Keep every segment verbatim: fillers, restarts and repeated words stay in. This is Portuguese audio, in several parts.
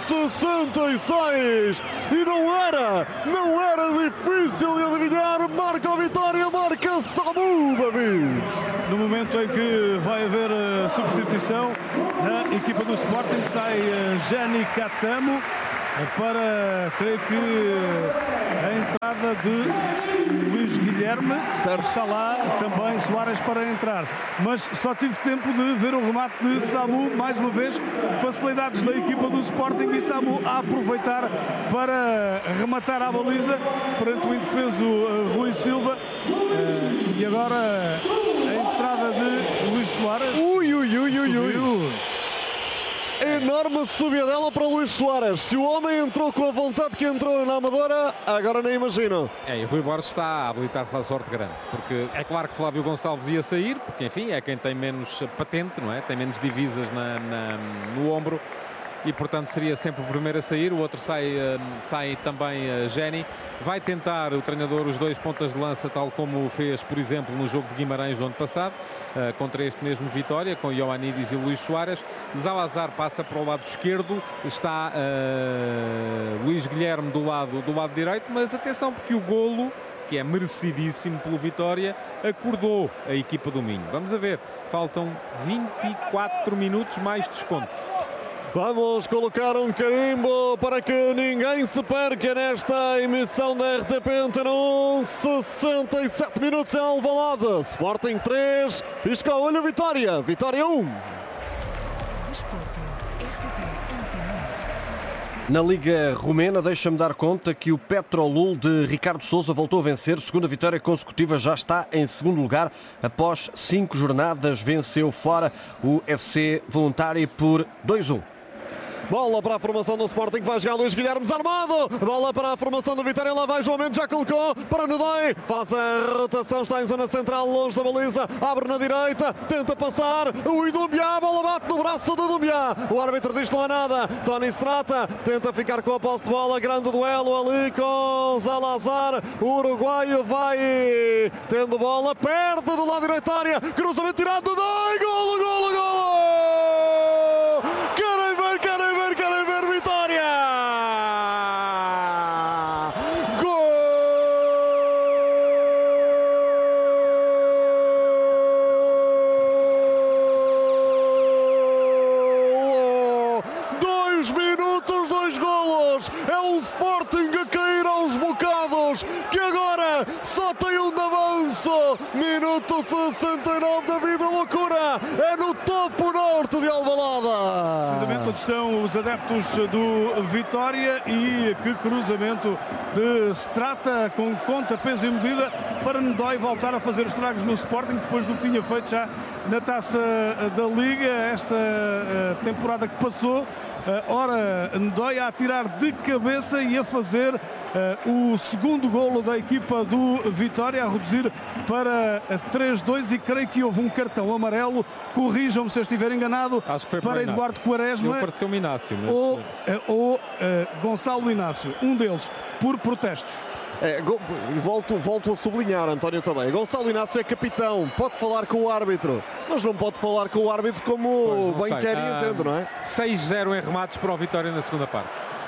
sessenta e seis. E não era, não era difícil de adivinhar. Marca a Vitória, marca Samu, David. No momento em que vai haver uh, substituição na equipa do Sporting, sai uh, Jani Catamo para, creio que, a entrada de Luís Guilherme. Certo. Está lá também Soares para entrar. Mas só tive tempo de ver o remate de Samu. Mais uma vez, facilidades da equipa do Sporting e Samu a aproveitar para rematar a baliza perante o indefeso uh, Rui Silva. Uh, e agora a entrada de Luís Soares. Ui, ui, ui, ui, ui. Enorme subida dela para Luís Soares. Se o homem entrou com a vontade que entrou na Amadora, agora nem imagino. É, e Rui Borges está a habilitar-se à sorte grande, porque é claro que Flávio Gonçalves ia sair, porque enfim, é quem tem menos patente, não é? Tem menos divisas na, na, no ombro e portanto seria sempre o primeiro a sair. O outro sai, sai também a Jenny. Vai tentar o treinador os dois pontas de lança, tal como fez, por exemplo, no jogo de Guimarães do ano passado, uh, contra este mesmo Vitória, com Ioannidis e Luís Soares. Zalazar passa para o lado esquerdo, está uh, Luís Guilherme do lado, do lado direito, mas atenção porque o golo, que é merecidíssimo pelo Vitória, acordou a equipa do Minho. Vamos a ver, faltam vinte e quatro minutos mais descontos. Vamos colocar um carimbo para que ninguém se perca nesta emissão da R T P Antena um. sessenta e sete minutos em Alvalade. Sporting três, pisca o olho Vitória. Vitória um. Desporto, R T P Antena um. Na Liga Romena, deixa-me dar conta que o Petrolul de Ricardo Sousa voltou a vencer. Segunda vitória consecutiva, já está em segundo lugar. Após cinco jornadas, venceu fora o F C Voluntari por dois a um. Bola para a formação do Sporting, vai jogar Luís Guilherme desarmado. Bola para a formação do Vitória, lá vai João Mendes, já colocou para Nedei. Faz a rotação, está em zona central, longe da baliza. Abre na direita, tenta passar. O Idumbiá, a bola bate no braço do Idumbiá. O árbitro diz que não há nada. Tony Strata tenta ficar com a posse de bola. Grande duelo ali com Zalazar. O uruguaio vai tendo bola, perde do lado direito da área. Cruzamento tirado, Nedei. Golo, golo, golo! Querem ver, querem ver, querem ver, Vitória! Gol! Dois minutos, dois golos! É o Sporting a cair aos bocados, que agora só tem um de avanço. Minuto sessenta e nove da vida loucura. É no topo norte de Alvalade. Precisamente onde estão os adeptos do Vitória, e que cruzamento de Strata com conta, peso e medida para Nedei voltar a fazer estragos no Sporting depois do que tinha feito já na Taça da Liga esta temporada que passou. Ora, Nedei a atirar de cabeça e a fazer uh, o segundo golo da equipa do Vitória, a reduzir para três a dois, e creio que houve um cartão amarelo, corrijam-me se eu estiver enganado, Acho que foi para Eduardo Quaresma pareceu-me Inácio, mas... ou, uh, ou uh, Gonçalo Inácio, um deles, por protestos. É, e volto, volto a sublinhar, António Tadeia. Gonçalo Inácio é capitão, pode falar com o árbitro, mas não pode falar com o árbitro como pois, bem sei. quer e ah, entende, não é? seis a zero em remates para o Vitória na segunda parte.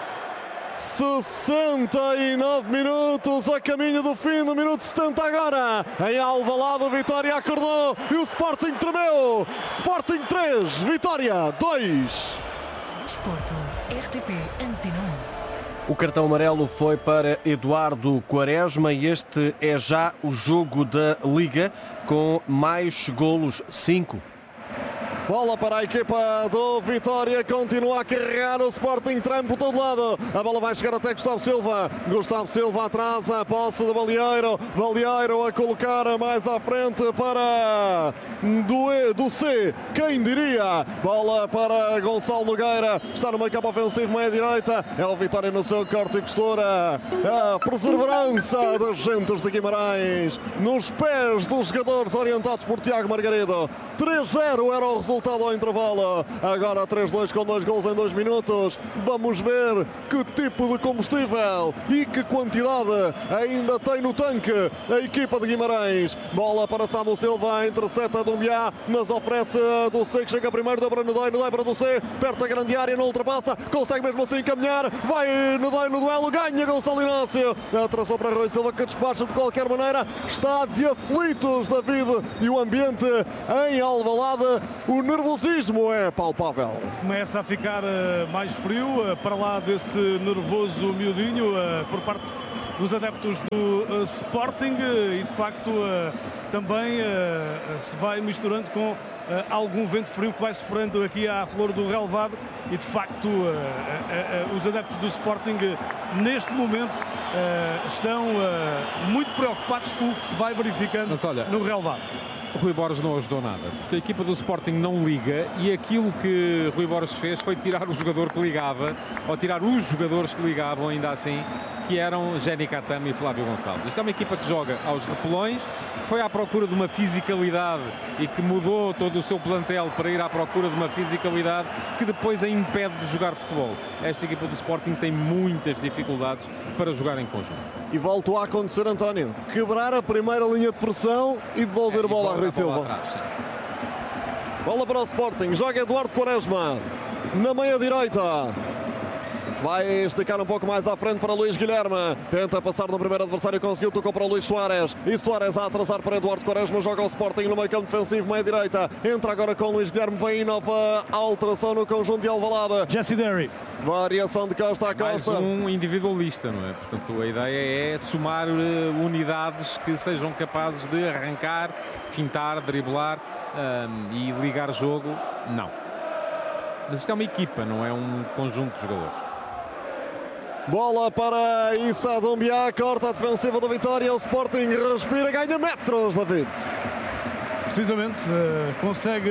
sessenta e nove minutos a caminho do fim do minuto setenta agora. Em Alvalade, o Vitória acordou e o Sporting tremeu. Sporting três, Vitória dois. Desporto, R T P Antena um. O cartão amarelo foi para Eduardo Quaresma e este é já o jogo da Liga com mais golos, cinco. Bola para a equipa do Vitória, continua a carregar o Sporting, treme por todo lado. A bola vai chegar até Gustavo Silva. Gustavo Silva atrás a posse de Balieiro. Balieiro a colocar mais à frente para do, e, do C. Quem diria? Bola para Gonçalo Nogueira. Está no meio campo ofensivo, meia direita. É o Vitória no seu corte e costura. A perseverança das gentes de Guimarães nos pés dos jogadores orientados por Tiago Margaredo. três a zero era o resultado resultado ao intervalo. Agora três dois com dois gols em dois minutos. Vamos ver que tipo de combustível e que quantidade ainda tem no tanque a equipa de Guimarães. Bola para Samu Silva, intercepta Dumbiá, mas oferece Ducé, que chega primeiro, dá para Nedei, Nedei para Ducé, perto da grande área, não ultrapassa, consegue mesmo assim caminhar, vai Nedei no duelo, ganha Gonçalo Inácio, atraçou para Rui Silva, que despacha de qualquer maneira. Está de aflitos, David, e o ambiente em Alvalade, o nervosismo é palpável. Começa a ficar uh, mais frio, uh, para lá desse nervoso miudinho, uh, por parte dos adeptos do uh, Sporting, uh, e de facto uh, também uh, se vai misturando com uh, algum vento frio que vai sofrendo aqui à flor do relevado, e de facto uh, uh, uh, os adeptos do Sporting uh, neste momento uh, estão uh, muito preocupados com o que se vai verificando Mas olha, no relevado. Rui Borges não ajudou nada, porque a equipa do Sporting não liga, e aquilo que Rui Borges fez foi tirar o jogador que ligava, ou tirar os jogadores que ligavam ainda assim, que eram Jenny Catama e Flávio Gonçalves. Isto é uma equipa que joga aos repelões, que foi à procura de uma fisicalidade e que mudou todo o seu plantel para ir à procura de uma fisicalidade que depois a impede de jogar futebol. Esta equipa do Sporting tem muitas dificuldades para jogar em conjunto. E voltou a acontecer, António, quebrar a primeira linha de pressão e devolver É, a bola a Rui a bola Silva. atrás, sim. Bola para o Sporting, joga Eduardo Quaresma na meia direita. Vai esticar um pouco mais à frente para Luís Guilherme. Tenta passar no primeiro adversário, conseguiu, tocou para o Luís Soares. E Soares a atrasar para Eduardo Quaresma. Joga o Sporting no meio campo defensivo, meia direita. Entra agora com Luís Guilherme. Vem nova alteração no conjunto de Alvalade. Jesse Derry. Variação de costa a Mais costa. um individualista, não é? Portanto, a ideia é somar uh, unidades que sejam capazes de arrancar, fintar, driblar um, e ligar jogo. Não. Mas isto é uma equipa, não é um conjunto de jogadores. Bola para Issa Dumbiá, corta a defensiva do Vitória. O Sporting respira, ganha metros, David. Precisamente, uh, consegue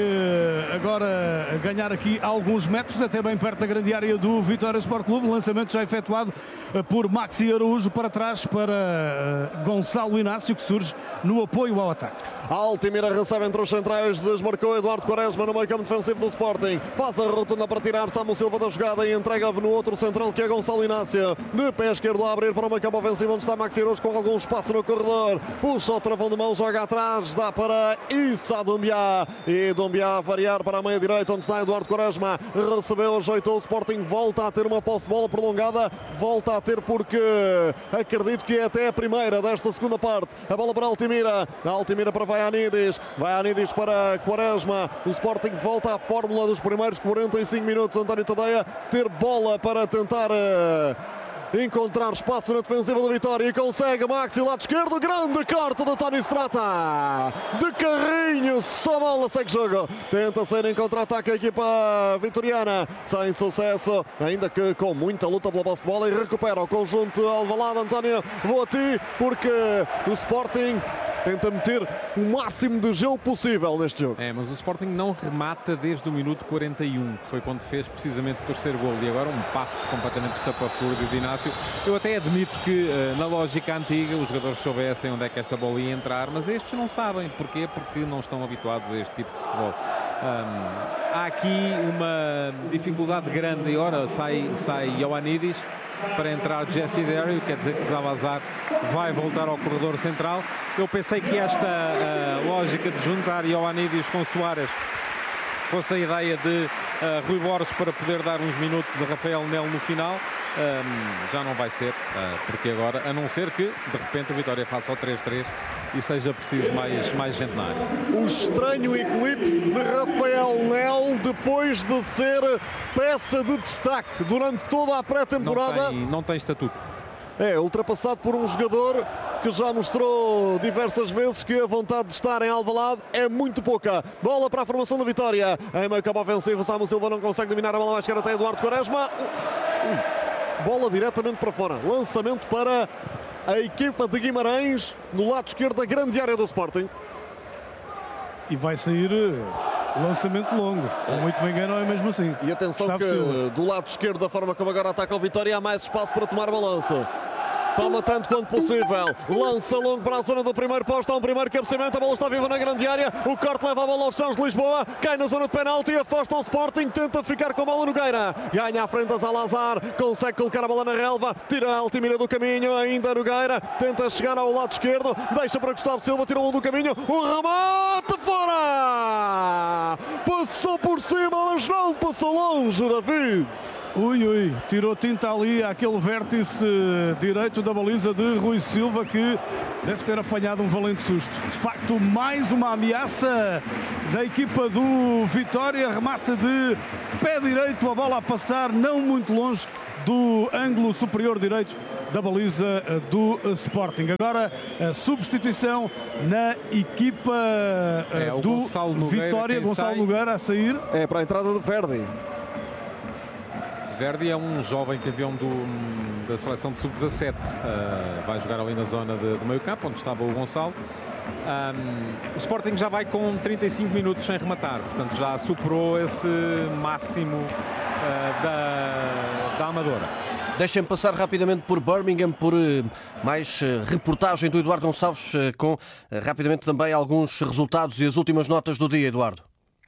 agora ganhar aqui alguns metros, até bem perto da grande área do Vitória Sport Clube. Lançamento já efetuado uh, por Maxi Araújo para trás para uh, Gonçalo Inácio, que surge no apoio ao ataque. Altimira recebe entre os centrais, desmarcou Eduardo Quaresma no meio campo defensivo do Sporting. Faz a rotunda para tirar Samu Silva da jogada e entrega no outro central, que é Gonçalo Inácio. De pé esquerdo a abrir para o meio campo ofensivo, onde está Maxi Araújo com algum espaço no corredor. Puxa o travão de mão, joga atrás, dá para Issa Dumbiá. E Dumbiá a variar para a meia direita, onde está Eduardo Quaresma. Recebeu, ajeitou o Sporting, volta a ter uma posse de bola prolongada. Volta a ter porque acredito que é até a primeira desta segunda parte. A bola para Altimira. Altimira para Vaianidis. Vaianidis para Quaresma. O Sporting volta à fórmula dos primeiros quarenta e cinco minutos. António Tadeia ter bola para tentar uh, encontrar espaço na defensiva da Vitória, e consegue. Maxi, lado esquerdo, grande corte de Tony Strata, de carrinho, só bola, segue jogo, tenta sair em contra-ataque a equipa vitoriana, sem sucesso, ainda que com muita luta pela posse de bola, e recupera o conjunto Alvalade. António, vou a ti, porque o Sporting tenta meter o máximo de gelo possível neste jogo. É, mas o Sporting não remata desde o minuto quarenta e um, que foi quando fez precisamente o terceiro golo, e agora um passe completamente estapafúrdio de Inácio. Eu até admito que na lógica antiga os jogadores soubessem onde é que esta bola ia entrar, mas estes não sabem. Porquê? Porque não estão habituados a este tipo de futebol. Um, há aqui uma dificuldade grande, e ora sai, sai Ioannidis para entrar Jesse Derry, quer dizer que Zalazar vai voltar ao corredor central. Eu pensei que esta uh, lógica de juntar Ioannidis com Soares fosse a ideia de uh, Rui Borges para poder dar uns minutos a Rafael Melo no final. Um, já não vai ser, uh, porque agora, a não ser que de repente o Vitória faça o três três e seja preciso mais, mais gente na área. O estranho eclipse de Rafael Melo, depois de ser peça de destaque durante toda a pré-temporada. Não tem, não tem estatuto. É, ultrapassado por um jogador que já mostrou diversas vezes que a vontade de estar em Alvalade é muito pouca. Bola para a formação da Vitória. Em meio campo ofensivo, Samu Silva não consegue dominar a bola mais, que era até Eduardo Quaresma. Ui. Bola diretamente para fora. Lançamento para a equipa de Guimarães no lado esquerdo da grande área do Sporting. E vai sair lançamento longo. Muito me engano, é mesmo assim. E atenção Gustavo que Silva. do lado esquerdo, da forma como agora ataca o Vitória, há mais espaço para tomar balanço. Toma tanto quanto possível. Lança longo para a zona do primeiro posto. Há um primeiro cabeceamento. A bola está viva na grande área. O corte leva a bola aos chãos de Lisboa. Cai na zona de penalti. Afasta o Sporting. Tenta ficar com a bola no Nogueira. Ganha à frente a Salazar. Consegue colocar a bola na relva. Tira a Altimira do caminho. Ainda Nogueira. Tenta chegar ao lado esquerdo. Deixa para Gustavo Silva. Tira o do caminho. O remate fora. Passou por cima, mas não passou longe, David. Ui, ui, tirou tinta ali àquele vértice direito da baliza de Rui Silva, que deve ter apanhado um valente susto. De facto, mais uma ameaça da equipa do Vitória. Remate de pé direito, a bola a passar não muito longe do ângulo superior direito da baliza do Sporting. Agora a substituição na equipa é, do Gonçalo Vitória. Gonçalo Nogueira a sair. É para a entrada de Verdi. Verdi é um jovem campeão do, da seleção de sub dezassete. Uh, vai jogar ali na zona de, do meio campo, onde estava o Gonçalo. Um, o Sporting já vai com trinta e cinco minutos sem rematar. Portanto, já superou esse máximo uh, da, da Amadora. Deixem-me passar rapidamente por Birmingham, por uh, mais uh, reportagem do Eduardo Gonçalves, uh, com uh, rapidamente também alguns resultados e as últimas notas do dia, Eduardo.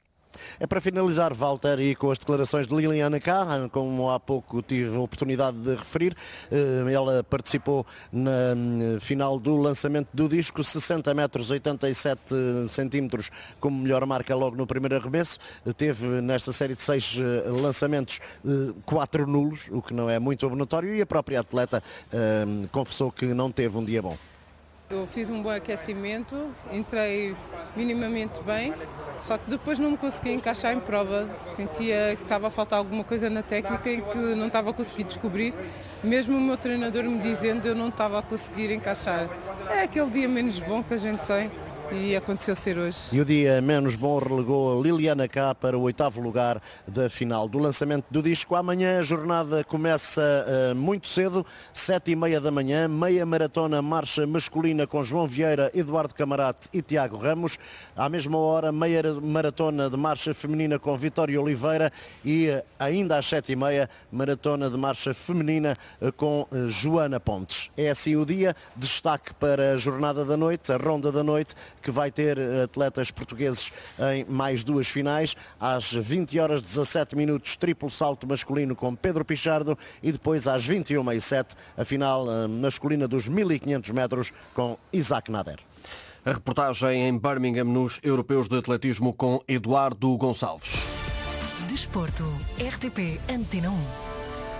É para finalizar, Walter, e com as declarações de Liliana Cá, como há pouco tive a oportunidade de referir, ela participou na final do lançamento do disco, sessenta metros, oitenta e sete centímetros como melhor marca logo no primeiro arremesso. Teve nesta série de seis lançamentos quatro nulos, o que não é muito notório, e a própria atleta um, confessou que não teve um dia bom. Eu fiz um bom aquecimento, entrei minimamente bem, só que depois não me consegui encaixar em prova. Sentia que estava a faltar alguma coisa na técnica e que não estava a conseguir descobrir. Mesmo o meu treinador me dizendo, eu não estava a conseguir encaixar. É aquele dia menos bom que a gente tem. E aconteceu ser hoje. E o dia menos bom relegou a Liliana Cá para o oitavo lugar da final do lançamento do disco. Amanhã a jornada começa uh, muito cedo, sete e meia da manhã, meia maratona marcha masculina com João Vieira, Eduardo Camarate e Tiago Ramos. À mesma hora, meia maratona de marcha feminina com Vitória Oliveira e uh, ainda às sete e meia, maratona de marcha feminina uh, com uh, Joana Pontes. É assim o dia. Destaque para a jornada da noite, a ronda da noite, que vai ter atletas portugueses em mais duas finais. Às vinte horas e dezassete minutos, triplo salto masculino com Pedro Pichardo, e depois às vinte e uma e sete, a final masculina dos mil e quinhentos metros com Isaac Nader. A reportagem em Birmingham nos Europeus de Atletismo com Eduardo Gonçalves. Desporto, R T P Antena um.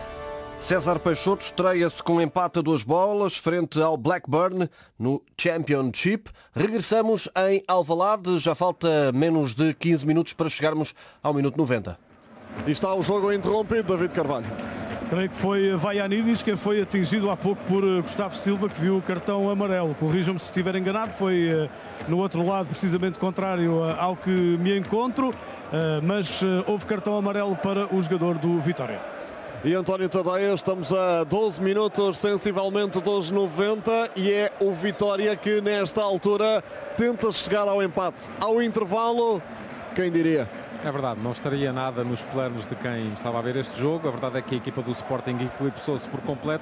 César Peixoto estreia-se com empate a duas bolas frente ao Blackburn no Championship. Regressamos em Alvalade. Já falta menos de quinze minutos para chegarmos ao minuto noventa. E está o jogo interrompido, David Carvalho. Creio que foi Vaianidis quem foi atingido há pouco por Gustavo Silva, que viu o cartão amarelo. Corrijam-me se estiver enganado, foi no outro lado, precisamente contrário ao que me encontro, mas houve cartão amarelo para o jogador do Vitória. E António Tadeia, estamos a doze minutos sensivelmente dos noventa e é o Vitória que nesta altura tenta chegar ao empate. Ao intervalo, quem diria? É verdade, não estaria nada nos planos de quem estava a ver este jogo. A verdade é que a equipa do Sporting eclipsou-se por completo.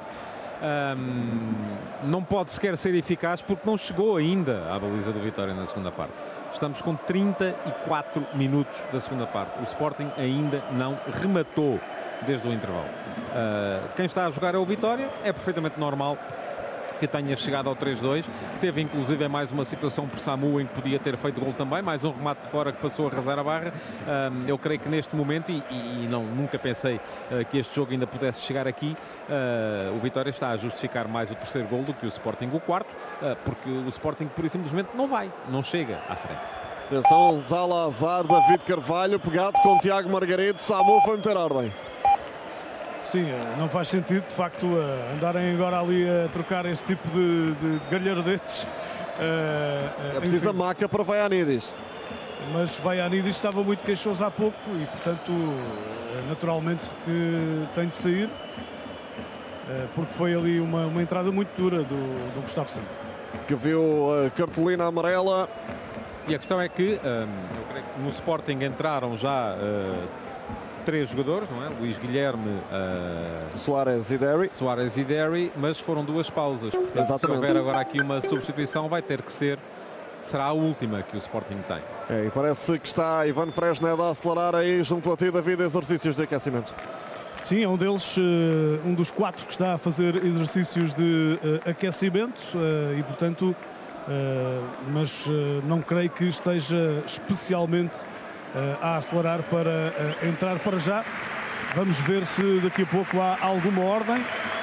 Um, não pode sequer ser eficaz porque não chegou ainda à baliza do Vitória na segunda parte. Estamos com trinta e quatro minutos da segunda parte. O Sporting ainda não rematou desde o intervalo. Uh, quem está a jogar é o Vitória. É perfeitamente normal que tenha chegado ao três dois. Teve inclusive mais uma situação por Samu em que podia ter feito gol também, mais um remate de fora que passou a arrasar a barra. Uh, eu creio que neste momento, e, e não, nunca pensei uh, que este jogo ainda pudesse chegar aqui, uh, o Vitória está a justificar mais o terceiro gol do que o Sporting o quarto, uh, porque o Sporting por simplesmente não vai, não chega à frente. Atenção, Salazar, David Carvalho, pegado com Tiago Margarito. Samu foi meter ordem. Sim, não faz sentido, de facto, andarem agora ali a trocar esse tipo de, de galhardetes. É preciso a maca para Vaianidis. Mas Vaianidis estava muito queixoso há pouco e, portanto, naturalmente que tem de sair, porque foi ali uma, uma entrada muito dura do, do Gustavo Silva. Que viu a cartolina amarela. E a questão é que um, eu creio que no Sporting entraram já uh, três jogadores, não é? Luís Guilherme, uh, Soares e Derry. Soares e Derry, mas foram duas pausas. Portanto, Exatamente. se houver agora aqui uma substituição, vai ter que ser, será a última que o Sporting tem. É, e parece que está Ivan Fresneda a acelerar aí junto a ti, David, exercícios de aquecimento. Sim, é um deles, um dos quatro que está a fazer exercícios de aquecimento e, portanto, mas não creio que esteja especialmente a acelerar para entrar para já. Vamos ver se daqui a pouco há alguma ordem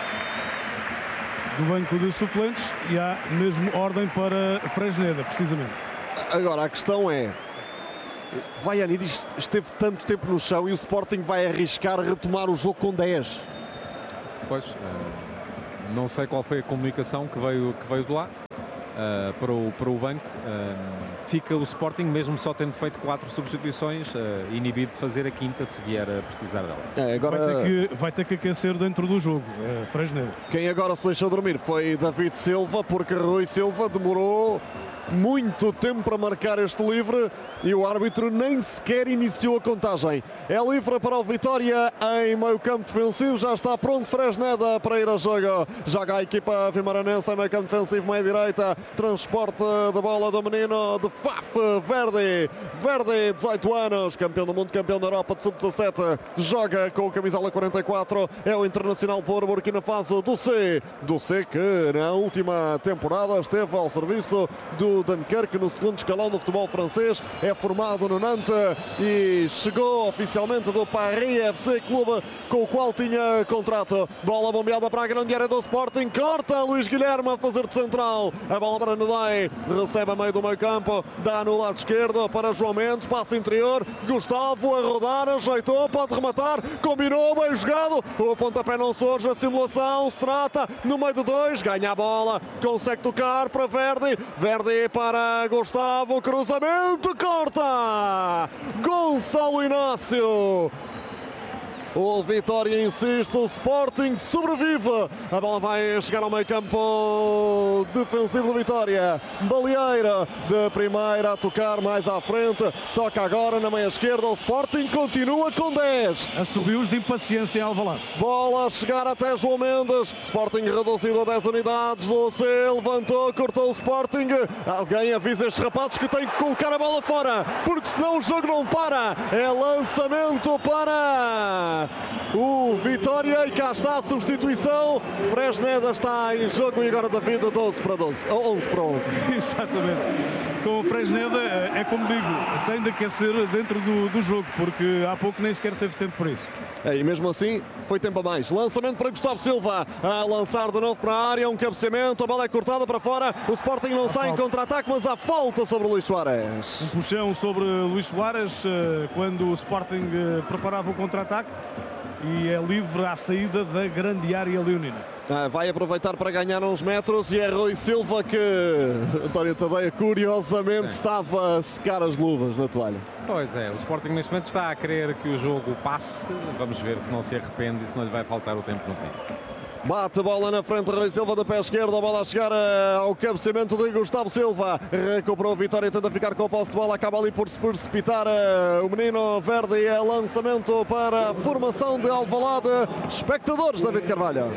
do banco de suplentes e há mesmo ordem para Fresneda, precisamente. Agora, a questão é, Vaianidis esteve tanto tempo no chão e o Sporting vai arriscar retomar o jogo com dez. Pois, uh, não sei qual foi a comunicação que veio, que veio de lá uh, para, o, para o banco. Uh, fica o Sporting, mesmo só tendo feito quatro substituições, uh, inibido de fazer a quinta se vier a precisar dela. É, agora... vai, ter que, vai ter que aquecer dentro do jogo, uh, Fresneda. Quem agora se deixou dormir foi David Silva, porque Rui Silva demorou muito tempo para marcar este livre e o árbitro nem sequer iniciou a contagem. É livre para o Vitória em meio campo defensivo, já está pronto Fresneda para ir a jogo. Joga a equipa vimaranense em meio campo defensivo, meia direita, transporte da bola do menino de Faf, Verdi. Verdi, dezoito anos, campeão do mundo, campeão da Europa de sub dezassete, joga com a camisola quarenta e quatro, é o internacional por Burkina Faso do C. Do C que na última temporada esteve ao serviço do Dunkerque no segundo escalão do futebol francês, é formado no Nantes e chegou oficialmente do Paris F C Clube, com o qual tinha contrato. Bola bombeada para a grande área do Sporting, corta Luís Guilherme a fazer de central, a bola para Nedei, recebe a meio do meio campo, dá no lado esquerdo para João Mendes, passe interior, Gustavo a rodar, ajeitou, pode rematar, combinou, bem jogado, o pontapé não surge, a simulação, se trata no meio de dois, ganha a bola, consegue tocar para Verdi, Verdi para Gustavo, cruzamento, corta! Gonçalo Inácio! O Vitória insiste, o Sporting sobrevive. A bola vai chegar ao meio campo defensivo do Vitória. Baleeira de primeira a tocar mais à frente. Toca agora na meia esquerda. O Sporting continua com dez. Assobios de impaciência em Alvalade. Bola a chegar até João Mendes. Sporting reduzido a dez unidades. Lúcio levantou, cortou o Sporting. Alguém avisa estes rapazes que têm que colocar a bola fora, porque senão o jogo não para. É lançamento para o Vitória e cá está a substituição. Fresneda está em jogo e agora David doze para doze, onze para onze. Exatamente. Com o Fresneda, é como digo, tem de aquecer dentro do, do jogo, porque há pouco nem sequer teve tempo para isso. É, e mesmo assim foi tempo a mais. Lançamento para Gustavo Silva, a lançar de novo para a área, um cabeceamento, a bola é cortada para fora, o Sporting não a sai falta em contra-ataque, mas há falta sobre o Luís Soares. Um puxão sobre Luís Soares quando o Sporting preparava o contra-ataque e é livre à saída da grande área leonina. Ah, vai aproveitar para ganhar uns metros e é Rui Silva que António Tadeia curiosamente Sim. estava a secar as luvas na toalha. Pois é, o Sporting neste momento está a querer que o jogo passe. Vamos ver se não se arrepende e se não lhe vai faltar o tempo no fim. Bate a bola na frente, Rui Silva de pé esquerdo, a bola a chegar ao cabeceamento de Gustavo Silva. Recuperou a Vitória, tenta ficar com o posse de bola, acaba ali por se precipitar o menino Verdi. É lançamento para a formação de Alvalade. Espectadores, David Carvalho.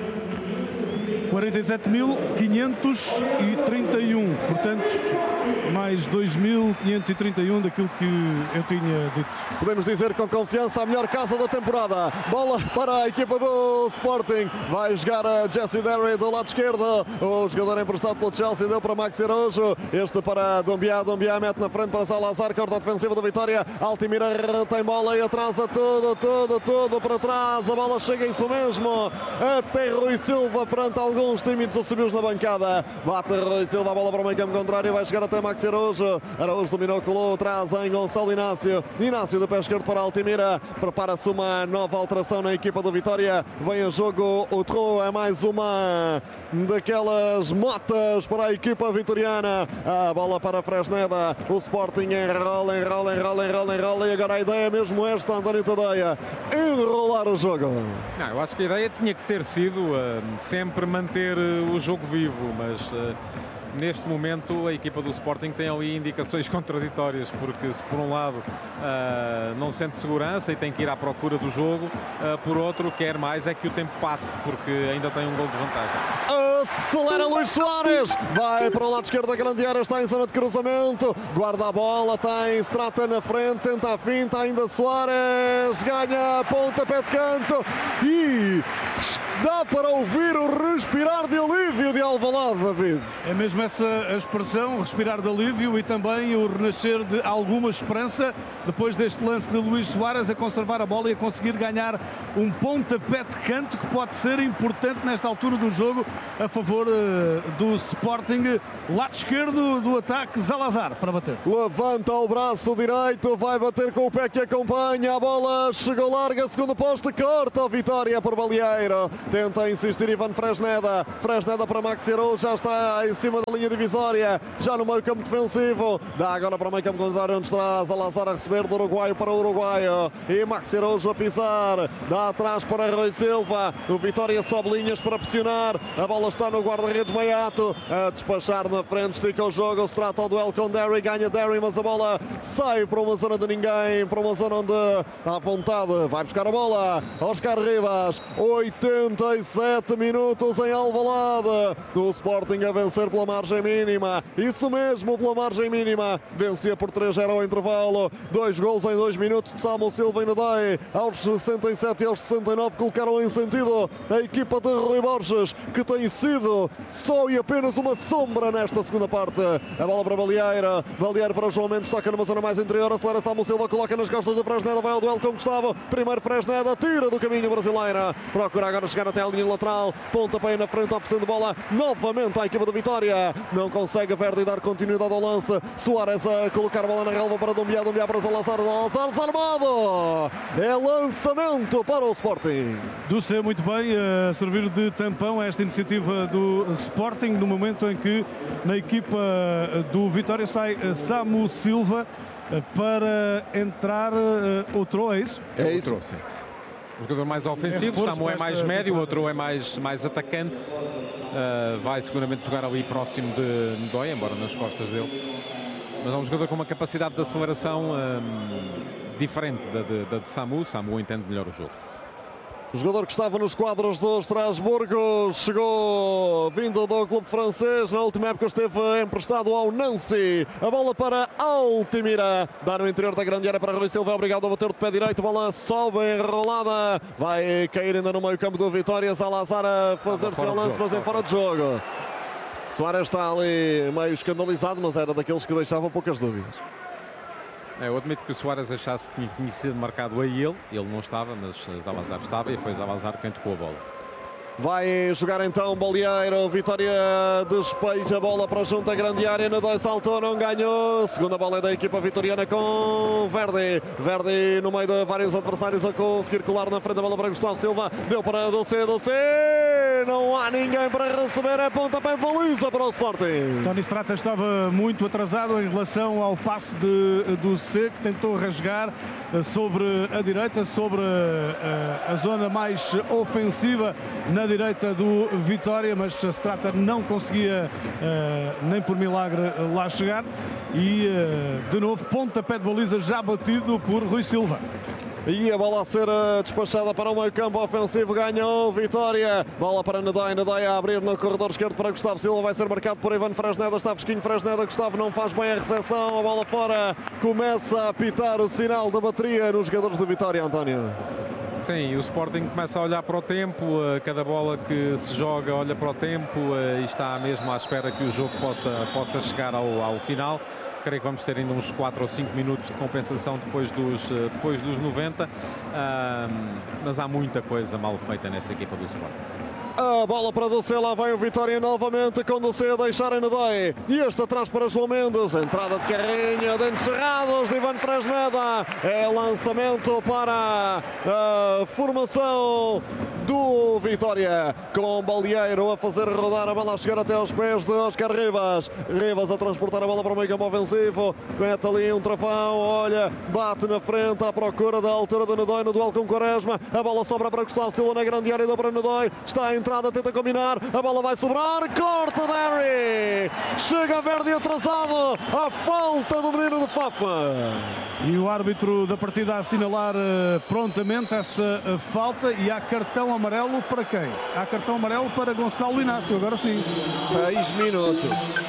quarenta e sete mil quinhentos e trinta e um, portanto mais dois mil quinhentos e trinta e um daquilo que eu tinha dito. Podemos dizer com confiança a melhor casa da temporada. Bola para a equipa do Sporting, vai jogar a Jesse Derry do lado esquerdo, o jogador emprestado pelo Chelsea deu para Maxi Araújo, este para Dombiá, Dombiá mete na frente para Salazar, corta defensiva da Vitória, Altimira tem bola e atrasa tudo, tudo, tudo para trás, a bola chega isso mesmo até Rui Silva perante alguns tímidos subiu na bancada, bate Rui Silva, a bola para o meio campo contrário, vai chegar até Maxi Araújo, Araújo dominou, colou atrás em Gonçalo Inácio, Inácio do pé esquerdo para Altimira, prepara-se uma nova alteração na equipa do Vitória, vem a jogo o Trou, é mais uma daquelas motas para a equipa vitoriana, a bola para Fresneda, o Sporting enrola, enrola, enrola, enrola, enrola e agora a ideia é mesmo esta, António Tadeia, enrolar o jogo. Não, eu acho que a ideia tinha que ter sido uh, sempre manter uh, o jogo vivo, mas uh, neste momento a equipa do Sporting tem ali indicações contraditórias, porque se por um lado uh, não sente segurança e tem que ir à procura do jogo, uh, por outro quer mais é que o tempo passe, porque ainda tem um gol de vantagem. Acelera Luís Soares, vai para o lado esquerdo da grande área, está em zona de cruzamento, guarda a bola, tem Strata na frente, tenta a finta, ainda Soares, ganha pontapé de canto e dá para ouvir o respirar de alívio de Alvalade, David. É mesmo essa a expressão, respirar de alívio, e também o renascer de alguma esperança depois deste lance de Luís Soares a conservar a bola e a conseguir ganhar um pontapé de canto que pode ser importante nesta altura do jogo a favor uh, do Sporting. Lado esquerdo do ataque, Zalazar para bater. Levanta o braço direito, vai bater com o pé que acompanha, a bola chegou larga, segundo posto, corta a Vitória por Balieiro. Tenta insistir Ivan Fresneda, Fresneda para Maxi Araújo, já está em cima da linha divisória, já no meio campo defensivo, dá agora para o meio campo contrário, onde está Zalazar a receber do uruguaio para o uruguaio, e Maxi Araújo a pisar, dá atrás para Rui Silva, o Vitória sobe linhas para pressionar, a bola está no guarda-redes Maiato, a despachar na frente, estica o jogo, se trata o duelo com Derry, ganha Derry, mas a bola sai para uma zona de ninguém, para uma zona onde à vontade vai buscar a bola, Oscar Rivas, oitenta e sete minutos em Alvalade, do Sporting a vencer pela margem mínima, isso mesmo, pela margem mínima, vencia por três a zero ao intervalo, dois gols em dois minutos de Samuel Silva e Nadei, aos sessenta e sete e aos sessenta e nove colocaram em sentido a equipa de Rui Borges, que tem sido só e apenas uma sombra nesta segunda parte. A bola para Balieira, Balieira para João Mendes, toca numa zona mais interior, acelera Samuel Silva, coloca nas costas de Fresneda, vai ao duelo com Gustavo, primeiro Fresneda, tira do caminho brasileira, procura agora chegar até a linha lateral, pontapé na frente, oferecendo bola novamente à equipa do Vitória, não consegue Verdi dar continuidade ao lance, Soares a colocar a bola na relva para Dumbiá, Dumbiá para Salazar, Salazar desarmado, é lançamento para o Sporting. Duce muito bem a servir de tampão a esta iniciativa do Sporting, no momento em que na equipa do Vitória sai Samu Silva para entrar outro, é isso? É isso, sim. O jogador mais ofensivo, é Samu é mais médio, o outro é mais, mais atacante. Uh, vai seguramente jogar ali próximo de Ndói, embora nas costas dele. Mas é um jogador com uma capacidade de aceleração um, diferente da de, da de Samu. Samu entende melhor o jogo. O jogador que estava nos quadros do Estrasburgo chegou vindo do clube francês. Na última época esteve emprestado ao Nancy. A bola para Altimira. Dá no interior da grande área para Rui Silva. Obrigado a bater de pé direito. A bola sobe enrolada. Vai cair ainda no meio campo do Vitória. Salazar a fazer seu lance, mas em fora de jogo. Soares está ali meio escandalizado, mas era daqueles que deixava poucas dúvidas. É, eu admito que o Soares achasse que tinha sido marcado a ele, ele não estava, mas Zalazar estava e foi Zalazar quem tocou a bola. Vai jogar então Balieiro, Vitória despeja a bola para junto da grande área, na dois saltou, não ganhou, segunda bola é da equipa vitoriana com Verdi, Verdi no meio de vários adversários a conseguir colar na frente da bola para Gustavo Silva, deu para Doce, Doce, não há ninguém para receber, é pontapé de baliza para o Sporting. Tony Strata estava muito atrasado em relação ao passe de Doce, que tentou rasgar sobre a direita, sobre a, a zona mais ofensiva na direita do Vitória, mas Strata não conseguia uh, nem por milagre lá chegar e uh, de novo pontapé de baliza já batido por Rui Silva. E a bola a ser despachada para o meio campo ofensivo, ganhou Vitória, bola para Nadei, Nadei a abrir no corredor esquerdo para Gustavo Silva, vai ser marcado por Ivan Fresneda, está fresquinho Fresneda, Gustavo não faz bem a recepção, a bola fora, começa a apitar o sinal da bateria nos jogadores de Vitória, António. Sim, o Sporting começa a olhar para o tempo, cada bola que se joga olha para o tempo e está mesmo à espera que o jogo possa, possa chegar ao, ao final. Creio que vamos ter ainda uns quatro ou cinco minutos de compensação depois dos, depois dos noventa, um, mas há muita coisa mal feita nesta equipa do Sporting. A bola para Doce, lá vai o Vitória novamente com Doce a deixar em Nadei. E este atrás para João Mendes. Entrada de carrinha, dentes cerrados de Ivan Fresneda. É lançamento para a formação do Vitória, com Balieiro a fazer rodar a bola, a chegar até aos pés de Oscar Rivas. Rivas a transportar a bola para o meio campo ofensivo. Mete ali um travão, olha, bate na frente à procura da altura do Nadei no duelo com Quaresma. A bola sobra para Gustavo Silva na grande área do Nadei. Está em entrada, tenta combinar, a bola vai sobrar, corta Derry, chega Verdi atrasado, a falta do menino de Fafa. E o árbitro da partida a assinalar uh, prontamente essa uh, falta, e há cartão amarelo para quem? Há cartão amarelo para Gonçalo Inácio, agora sim. Seis minutos.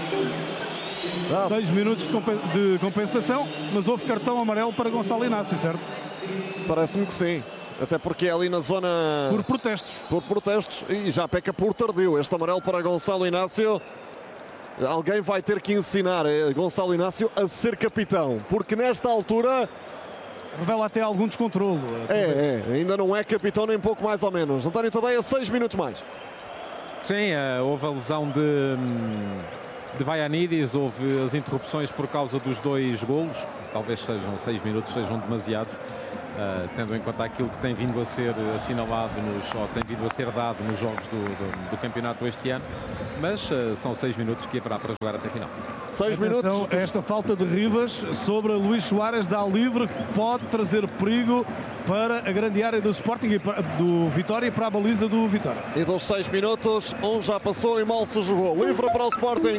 Ah. Seis minutos de, compen de compensação, mas houve cartão amarelo para Gonçalo Inácio, certo? Parece-me que sim. Até porque é ali na zona... Por protestos. Por protestos. E já peca por tardio. Este amarelo para Gonçalo Inácio. Alguém vai ter que ensinar Gonçalo Inácio a ser capitão. Porque nesta altura... Revela até algum descontrolo. É, é, ainda não é capitão nem pouco mais ou menos. António Tadeia, seis minutos mais. Sim, uh, houve a lesão de, de Vaianidis, houve as interrupções por causa dos dois golos. Talvez sejam seis minutos, sejam demasiados. Uh, tendo em conta aquilo que tem vindo a ser assinalado nos, ou tem vindo a ser dado nos jogos do, do, do campeonato este ano, mas uh, são seis minutos que haverá para jogar até a final. Seis Atenção, minutos. Esta falta de Rivas sobre Luís Soares dá livre, pode trazer perigo para a grande área do Sporting e para, do Vitória, e para a baliza do Vitória. E dos seis minutos, um já passou e mal se jogou. Livre para o Sporting.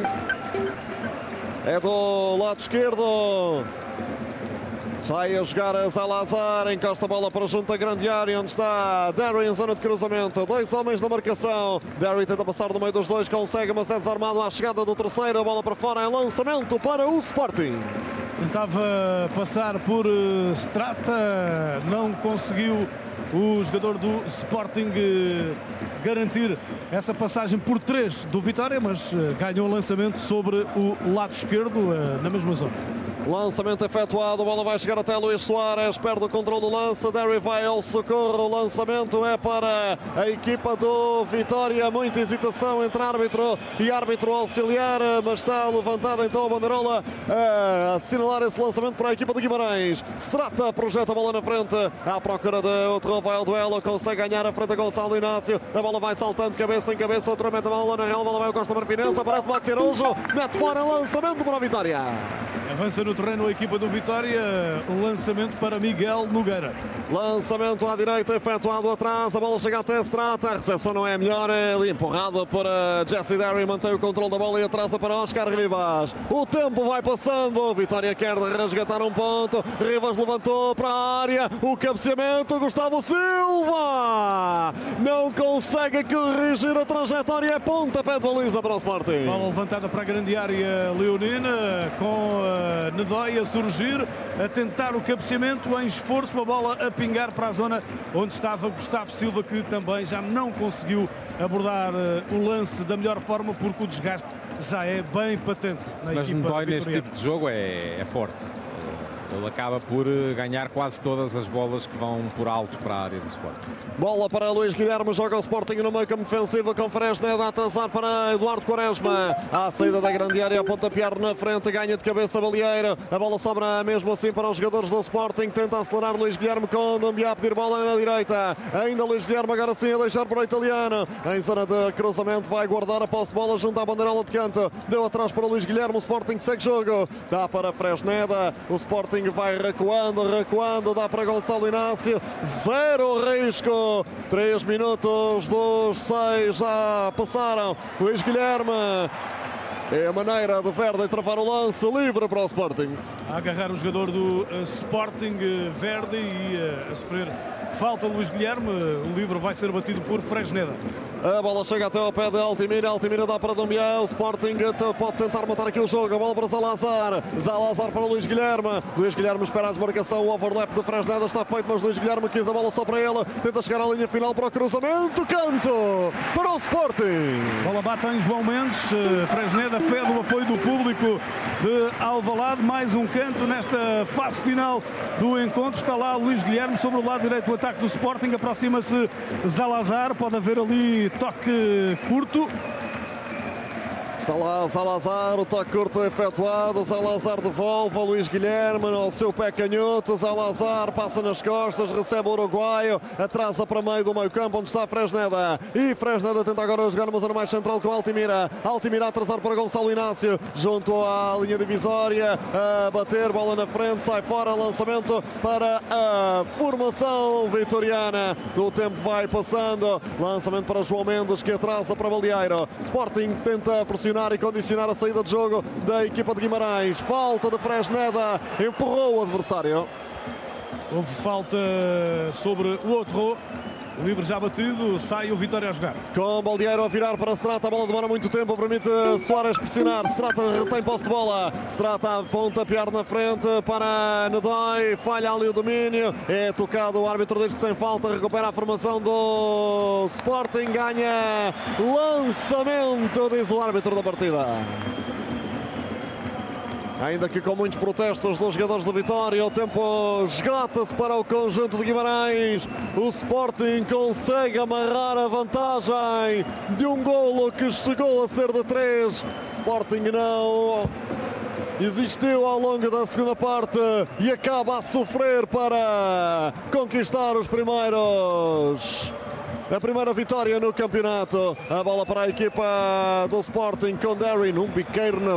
É do lado esquerdo. Sai a jogar a Zalazar, encosta a bola para junto à grande área, onde está Derry em zona de cruzamento. Dois homens na marcação. Derry tenta passar no meio dos dois, consegue, mas é desarmado à chegada do terceiro. A bola para fora, é lançamento para o Sporting. Tentava passar por uh, Strata, não conseguiu o jogador do Sporting uh, garantir essa passagem por três do Vitória, mas uh, ganhou o lançamento sobre o lado esquerdo, uh, na mesma zona. Lançamento efetuado, a bola vai chegar até Luís Soares, perde o controle do lance, Derry vai ao socorro, o lançamento é para a equipa do Vitória, muita hesitação entre árbitro e árbitro auxiliar, mas está levantada então a bandeirola a assinalar esse lançamento para a equipa de Guimarães. Strata projeta a bola na frente, à procura de outro, vai ao duelo, consegue ganhar a frente a Gonçalo Inácio, a bola vai saltando cabeça em cabeça, outra mete a bola na real, a bola vai ao Costa Marfinense, aparece Maxi Araújo, mete fora, lançamento para a Vitória. Avança no terreno a equipa do Vitória, o lançamento para Miguel Nogueira. Lançamento à direita, efetuado atrás, a bola chega até Strata, a recepção não é melhor, é ali empurrada para Jesse Derry, mantém o controle da bola e atrasa para Oscar Rivas. O tempo vai passando, Vitória quer resgatar um ponto, Rivas levantou para a área, o cabeceamento, Gustavo Silva não consegue corrigir a trajetória, é pontapé de baliza para o Sporting. Bola levantada para a grande área leonina, com uh, Nedói a surgir, a tentar o cabeceamento em esforço, a bola a pingar para a zona onde estava Gustavo Silva, que também já não conseguiu abordar uh, o lance da melhor forma, porque o desgaste já é bem patente na Mas equipa Nedói neste vitoriana. tipo de jogo é, é forte. Ele acaba por ganhar quase todas as bolas que vão por alto para a área do Sporting. Bola para Luís Guilherme, joga o Sporting no meio campo defensivo, com Fresneda a atrasar para Eduardo Quaresma. À saída da grande área, a pontapear na frente, ganha de cabeça Balieiro. A bola sobra mesmo assim para os jogadores do Sporting, tenta acelerar Luís Guilherme com Dumbia a pedir bola na direita. Ainda Luís Guilherme agora sim a deixar para o italiano. Em zona de cruzamento vai guardar a posse de bola junto à bandeirola de canto. Deu atrás para Luís Guilherme, o Sporting segue jogo. Dá para Fresneda, o Sporting vai recuando, recuando, dá para Gonçalo Inácio, zero risco, três minutos dos seis já passaram. Luís Guilherme, é a maneira de Verde travar o lance, livre para o Sporting. A agarrar o jogador do uh, Sporting, uh, Verde, e uh, a sofrer falta Luís Guilherme. O livre vai ser batido por Fresneda. A bola chega até ao pé de Altimira, Altimira dá para Dumbiá, o Sporting pode tentar matar aqui o jogo, a bola para Zalazar, Zalazar para Luís Guilherme, Luís Guilherme espera a desmarcação, o overlap de Fresneda está feito, mas Luís Guilherme quis a bola só para ele, tenta chegar à linha final para o cruzamento, canto para o Sporting. Bola bate em João Mendes, Fresneda pede o apoio do público de Alvalade, mais um canto nesta fase final do encontro, está lá Luís Guilherme sobre o lado direito do ataque do Sporting, aproxima-se Zalazar, pode haver ali toque curto. Está lá Salazar, o toque curto efetuado, Salazar devolve a Luís Guilherme ao seu pé canhoto, Salazar passa nas costas, recebe o uruguaio, atrasa para meio do meio campo onde está Fresneda, e Fresneda tenta agora jogar numa zona mais central com Altimira, Altimira a atrasar para Gonçalo Inácio, junto à linha divisória, a bater, bola na frente, sai fora, lançamento para a formação vitoriana, o tempo vai passando, lançamento para João Mendes que atrasa para Balieiro, Sporting tenta pressionar e condicionar a saída de jogo da equipa de Guimarães. Falta de Fresneda, empurrou o adversário. Houve falta sobre o outro. O livre já batido, sai o Vitória a jogar. Com Balieiro a virar para Strata, a bola demora muito tempo, permite Soares pressionar. Strata retém posse de bola. Strata aponta piar na frente para Nedói, falha ali o domínio. É tocado, o árbitro diz que sem falta, recupera a formação do Sporting, ganha lançamento, diz o árbitro da partida. Ainda que com muitos protestos dos jogadores do Vitória, o tempo esgota-se para o conjunto de Guimarães. O Sporting consegue amarrar a vantagem de um golo que chegou a ser de três. Sporting não existiu ao longo da segunda parte e acaba a sofrer para conquistar os primeiros. A primeira vitória no campeonato. A bola para a equipa do Sporting com Darwin, um biqueiro na